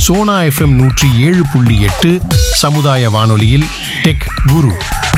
Sona FM 107.8 சமுதாய வானொலியில் tech குரு.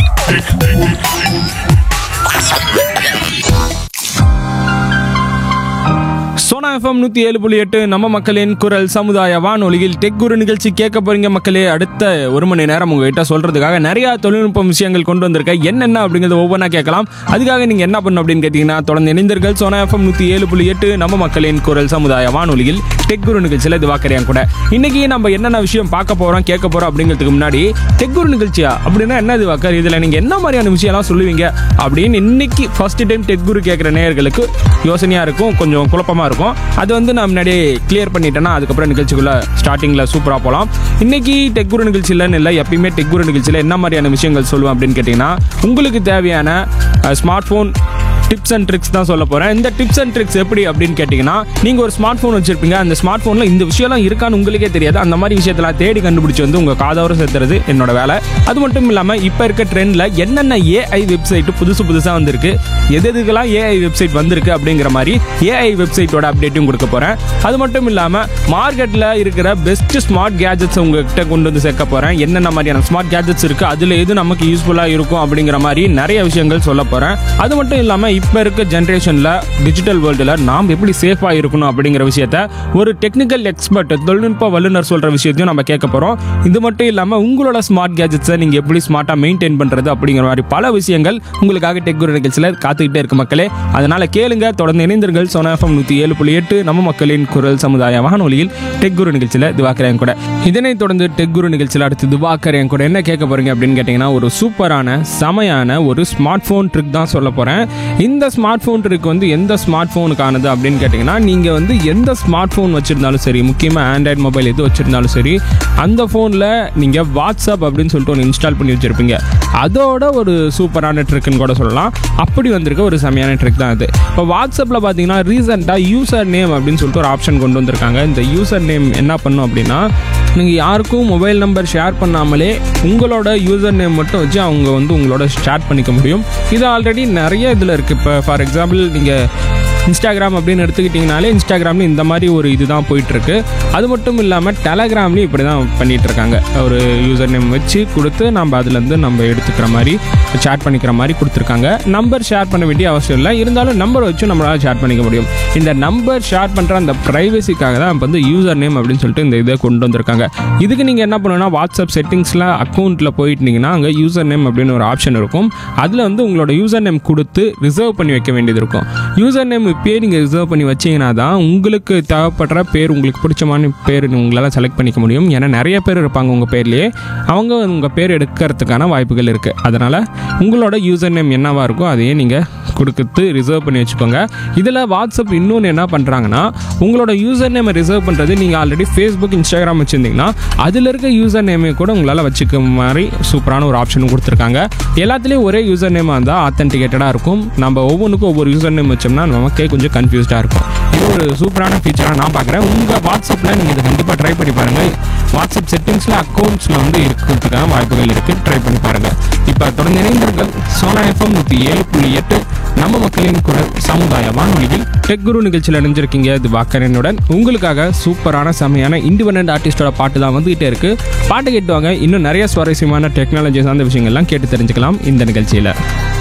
Sona FM 107.8 நம்ம மக்களின் குரல் சமுதாய வானொலியில் டெக் குரு நிகழ்ச்சி கேட்க போறீங்க மக்களே. அடுத்த ஒரு மணி நேரம் உங்ககிட்ட சொல்றதுக்காக நிறைய தொழில்நுட்ப விஷயங்கள் கொண்டு வந்திருக்கேன். என்னென்ன அப்படிங்கிறத ஒவ்வொன்றா கேட்கலாம். அதுக்காக நீங்க என்ன பண்ணணும் அப்படின்னு கேட்டீங்கன்னா, தொடர்ந்து இணைந்தீர்கள் சோனா எஃப்எம் 107.8 நம்ம மக்களின் குரல் சமுதாய வானொலியில் டெக் குரு நிகழ்ச்சியில் இது வாக்கறியான் கூட. இன்னைக்கு நம்ம என்னென்ன விஷயம் பார்க்க போறோம் கேட்க போறோம் அப்படிங்கிறதுக்கு முன்னாடி, டெக் குரு நிகழ்ச்சியா அப்படின்னா என்ன இது வாக்கர், இதுல நீங்க என்ன மாதிரியான விஷயம்லாம் சொல்லுவீங்க அப்படின்னு இன்னைக்கு ஃபர்ஸ்ட் டைம் டெக் குரு கேட்குற நேயர்களுக்கு யோசனையா இருக்கும், கொஞ்சம் குழப்பமா இருக்கும். அது வந்து நான் முன்னாடியே கிளியர் பண்ணிட்டேன்னா அதுக்கப்புறம் நிகழ்ச்சிக்குள்ள ஸ்டார்டிங்ல சூப்பரா போகலாம். இன்னைக்கு டெக் குரு நிகழ்ச்சியில் இல்லை, எப்பயுமே டெக் குரு நிகழ்ச்சியில் என்ன மாதிரியான விஷயங்கள் சொல்லுவேன் அப்படின்னு கேட்டீங்கன்னா, உங்களுக்கு தேவையான smart phone tips and tricks தான் சொல்ல போகிறேன். இந்த டிப்ஸ் அண்ட் ட்ரிக்ஸ் எப்படி அப்படின்னு கேட்டிங்கன்னா, நீங்கள் ஒரு ஸ்மார்ட் ஃபோன் வச்சுருப்பீங்க. அந்த ஸ்மார்ட் ஃபோனில் இந்த விஷயம்லாம் இருக்கான்னு உங்களுக்கே தெரியாது. அந்த மாதிரி விஷயத்தெல்லாம் தேடி கண்டுபிடிச்சி வந்து உங்கள் காதோர சேர்த்துறது என்னோட வேலை. அது மட்டும் இல்லாமல் இப்போ இருக்க ட்ரெண்டில் என்னென்ன ஏஐ வெப்சைட்டு புதுசாக வந்திருக்கு, எதுக்கெல்லாம் ஏஐ வெப்சைட் வந்திருக்கு அப்படிங்கிற மாதிரி ஏஐ வெப்சைட்டோட அப்டேட்டும் கொடுக்க போகிறேன். அது மட்டும் இல்லாமல் மார்க்கெட்டில் இருக்கிற பெஸ்ட் ஸ்மார்ட் கேஜெட்ஸ் உங்ககிட்ட கொண்டு வந்து சேர்க்க போகிறேன். என்னென்ன மாதிரியான ஸ்மார்ட் கேஜெட்ஸ் இருக்குது, அதில் எது நமக்கு யூஸ்ஃபுல்லாக இருக்கும் அப்படிங்கிற மாதிரி நிறைய விஷயங்கள் சொல்ல போகிறேன். அது மட்டும் இல்லாமல் இப்போ இருக்க ஜென்ரேஷனில் டிஜிட்டல் வேர்ல்டில் நாம் எப்படி சேஃபாக இருக்கணும் அப்படிங்கிற விஷயத்த ஒரு டெக்னிக்கல் எக்ஸ்பர்ட், தொழில்நுட்ப வல்லுநர் சொல்கிற விஷயத்தையும் நம்ம கேட்க போகிறோம். இது மட்டும் இல்லாமல் உங்களோட ஸ்மார்ட் கேஜெட்ஸை நீங்கள் எப்படி ஸ்மார்ட்டாக மெயின்டைன் பண்ணுறது அப்படிங்கிற மாதிரி பல விஷயங்கள் உங்களுக்காக டெக் குரு நிகழ்ச்சியில் காத்துக்கிட்டே இருக்கு மக்களே. அதனால் கேளுங்க, தொடர்ந்து இணைந்தீர்கள் சோனா எஃப்எம் 107.8 நம்ம மக்களின் குரல் சமுதாய வானொலியில் டெக் குரு நிகழ்ச்சியில் திவாக்கரையன் கூட. இதனைத் தொடர்ந்து டெக் குரு நிகழ்ச்சியில் அடுத்து திவாக்கரையன் கூட என்ன கேட்க போகிறீங்க அப்படின்னு கேட்டிங்கன்னா, ஒரு சூப்பரான செமையான ஒரு ஸ்மார்ட் ஃபோன் ட்ரிக் தான் சொல்ல போகிறேன். இந்த ஸ்மார்ட் ஃபோன் ட்ரிக் வந்து எந்த ஸ்மார்ட் ஃபோனுக்கானது அப்படின்னு கேட்டிங்கன்னா, நீங்கள் வந்து எந்த ஸ்மார்ட் ஃபோன் வச்சுருந்தாலும் சரி, முக்கியமாக ஆண்ட்ராய்டு மொபைல் எது வச்சுருந்தாலும் சரி, அந்த ஃபோனில் நீங்கள் வாட்ஸ்அப் அப்படின்னு சொல்லிட்டு ஒன்று இன்ஸ்டால் பண்ணி வச்சுருப்பீங்க. அதோட ஒரு சூப்பரான ட்ரிக்குன்னு கூட சொல்லலாம். அப்படி வந்திருக்க ஒரு செமையான ட்ரிக் தான் அது. இப்போ வாட்ஸ்அப்பில் பார்த்தீங்கன்னா ரீசெண்டாக யூசர் நேம் அப்படின்னு சொல்லிட்டு ஒரு ஆப்ஷன் கொண்டு வந்திருக்காங்க. இந்த யூசர் நேம் என்ன பண்ணும் அப்படின்னா, நீங்கள் யாருக்கும் மொபைல் நம்பர் ஷேர் பண்ணாமலே உங்களோட யூசர் நேம் மட்டும் வச்சு அவங்க வந்து உங்களோட ஷேர் பண்ணிக்க முடியும். இது ஆல்ரெடி நிறைய இதில் இருக்குது. இப்போ ஃபார் எக்ஸாம்பிள் நீங்கள் இன்ஸ்டாகிராம் அப்படின்னு எடுத்துக்கிட்டிங்கனாலே இன்ஸ்டாகிராம்லேயும் இந்த மாதிரி ஒரு இது தான் போயிட்டுருக்கு. அது மட்டும் இல்லாமல் டெலகிராம்லேயும் இப்படி தான் பண்ணிகிட்ருக்காங்க. ஒரு யூசர் நேம் வச்சு கொடுத்து நம்ம அதுலேருந்து நம்ம எடுத்துக்கிற மாதிரி சேட் பண்ணிக்கிற மாதிரி கொடுத்துருக்காங்க. நம்பர் ஷேர் பண்ண வேண்டிய அவசியம் இல்லை, இருந்தாலும் நம்பர் வச்சு நம்மளால் ஷேர் பண்ணிக்க முடியும். இந்த நம்பர் ஷேர் பண்ணுற அந்த ப்ரைவசிக்காக தான் இப்போ வந்து யூசர் நேம் அப்படின்னு சொல்லிட்டு இந்த இதை கொண்டு வந்திருக்காங்க. இதுக்கு நீங்கள் என்ன பண்ணணும்னா, வாட்ஸ்அப் செட்டிங்ஸில் அக்கௌண்ட்டில் போயிட்டீங்கன்னா அங்கே யூசர் நேம் அப்படின்னு ஒரு ஆப்ஷன் இருக்கும். அதில் வந்து உங்களோட யூசர் நேம் கொடுத்து ரிசர்வ் பண்ணி வைக்க வேண்டியது இருக்கும். யூசர் நேம் இப்பயே நீங்கள் ரிசர்வ் பண்ணி வச்சிங்கன்னா தான் உங்களுக்கு தேவைப்படுற பேர், உங்களுக்கு பிடிச்சமான பேர் உங்களால் செலக்ட் பண்ணிக்க முடியும். ஏன்னா நிறைய பேர் இருப்பாங்க உங்கள் பேர்லேயே, அவங்க உங்கள் பேர் எடுக்கிறதுக்கான வாய்ப்புகள் இருக்குது. அதனால் உங்களோட யூசர் நேம் என்னவாக இருக்கோ அதையே நீங்கள் கொடுத்து ரிசர்வ் பண்ணி வச்சுக்கோங்க. இதில் வாட்ஸ்அப் இன்னொன்று என்ன பண்ணுறாங்கன்னா, உங்களோட யூசர் நேமை ரிசர்வ் பண்ணுறது, நீங்கள் ஆல்ரெடி ஃபேஸ்புக் இன்ஸ்டாகிராம் வச்சுருந்தீங்கன்னா அதில் இருக்க யூசர் நேமை கூட உங்களால் வச்சுக்க மாதிரி சூப்பரான ஒரு ஆப்ஷனும் கொடுத்துருக்காங்க. எல்லாத்துலேயும் ஒரே யூசர் நேமாக இருந்தால் ஆத்தென்டிகேட்டடாக இருக்கும். நம்ம ஒவ்வொன்றுக்கும் ஒவ்வொரு யூசர் நேம் வச்சோம்னா நமக்கே கொஞ்சம் கன்ஃபியூஸ்டாக இருக்கும். இது ஒரு சூப்பரான ஃபீச்சராக நான் பார்க்குறேன். உங்கள் வாட்ஸ்அப்பில் நீங்கள் இதை கண்டிப்பாக ட்ரை பண்ணி பாருங்கள். வாட்ஸ்அப் செட்டிங்ஸில் அக்கௌண்ட்ஸில் வந்து இருக்கிறதுக்கான வாய்ப்புகள் இருக்குது, ட்ரை பண்ணி பாருங்கள். இப்போ தொடர்ந்து இணைந்தீர்கள் சோனா எஃப்எம் 107.8 நம்ம மக்களின் குரல் சமுதாய வானொலியில் டெக் குரு நிகழ்ச்சியில் இணைஞ்சிருக்கீங்க திவாகரனுடன். உங்களுக்காக சூப்பரான செமையான இண்டிபெண்டன்ட் ஆர்டிஸ்டோட பாட்டு தான் வந்துகிட்டே இருக்கு. பாட்டு கேட்டுவாங்க. இன்னும் நிறைய சுவாரஸ்யமான டெக்னாலஜி சார்ந்த விஷயங்கள்லாம் கேட்டு தெரிஞ்சுக்கலாம் இந்த நிகழ்ச்சியில்.